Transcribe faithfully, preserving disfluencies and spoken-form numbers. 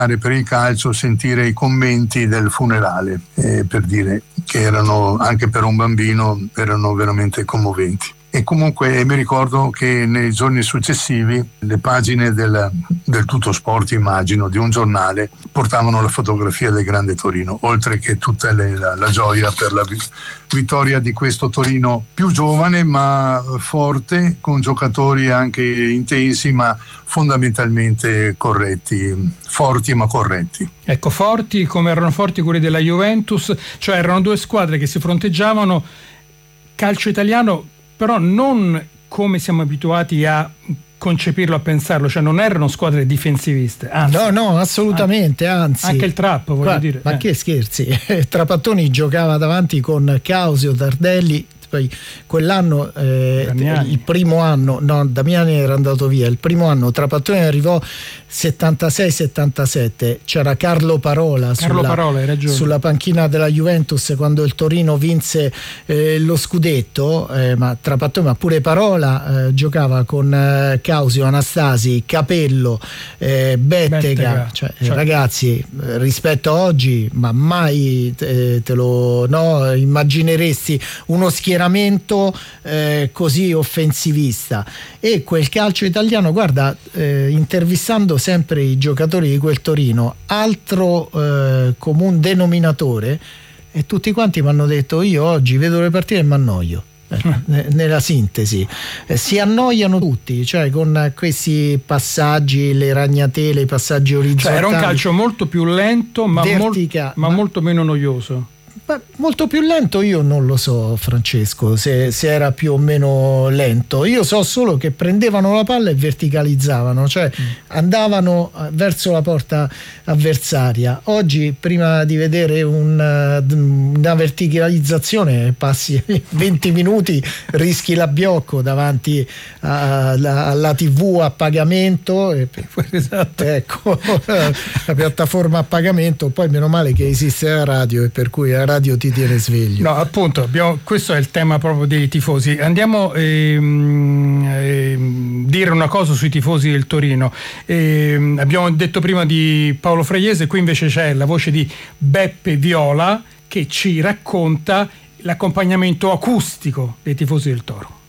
per il calcio sentire i commenti del funerale, eh, per dire che erano, anche per un bambino, erano veramente commoventi. E comunque mi ricordo che nei giorni successivi le pagine del, del Tutto Sport, immagino, di un giornale portavano la fotografia del grande Torino, oltre che tutta le, la, la gioia per la vittoria di questo Torino più giovane ma forte, con giocatori anche intensi ma fondamentalmente corretti, forti ma corretti. Ecco, forti come erano forti quelli della Juventus, cioè erano due squadre che si fronteggiavano, calcio italiano però non come siamo abituati a concepirlo, a pensarlo, cioè non erano squadre difensiviste, anzi, no no assolutamente, anzi anche il Trap, voglio guarda, dire ma eh. che scherzi, Trapattoni giocava davanti con Causio, Tardelli. Poi quell'anno, eh, il primo anno, no, Damiani era andato via, il primo anno Trapattoni arrivò settantasei settantasette, c'era Carlo Parola, Carlo sulla, Parola, hai ragione, sulla panchina della Juventus quando il Torino vinse eh, lo scudetto, eh, ma Trapattoni, ma pure Parola eh, giocava con eh, Causio, Anastasi, Capello, eh, Bettega, Bettega. Cioè, Cioè. ragazzi, rispetto a oggi, ma mai te, te lo no, immagineresti uno schieramento Eh, così offensivista. E quel calcio italiano, guarda, eh, intervistando sempre i giocatori di quel Torino, altro eh, comune denominatore, e tutti quanti mi hanno detto: io oggi vedo le partite e mi annoio. Eh, nella sintesi eh, si annoiano tutti, cioè con questi passaggi, le ragnatele, i passaggi orizzontali, cioè era un calcio molto più lento ma, vertica, mol- ma ma molto meno noioso. Beh, molto più lento io non lo so, Francesco, se, se era più o meno lento. Io so solo che prendevano la palla e verticalizzavano, cioè mm. andavano verso la porta avversaria. Oggi, prima di vedere un, una verticalizzazione, passi venti minuti, rischi l'abbiocco davanti alla, alla tivù a pagamento e, esatto. Ecco, la piattaforma a pagamento. Poi meno male che esiste la radio e per cui la radio ti tiene sveglio. No, appunto, abbiamo, questo è il tema proprio dei tifosi. Andiamo a ehm, ehm, dire una cosa sui tifosi del Torino. Ehm, abbiamo detto prima di Paolo Fregliese, qui invece c'è la voce di Beppe Viola che ci racconta l'accompagnamento acustico dei tifosi del Toro.